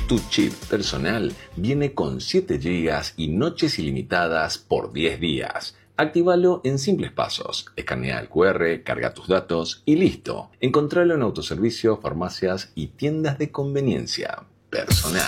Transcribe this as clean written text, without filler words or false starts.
Tu chip personal viene con 7 GB y noches ilimitadas por 10 días. Actívalo en simples pasos. Escanea el QR, carga tus datos y listo. Encontralo en autoservicio, farmacias y tiendas de conveniencia. Personal.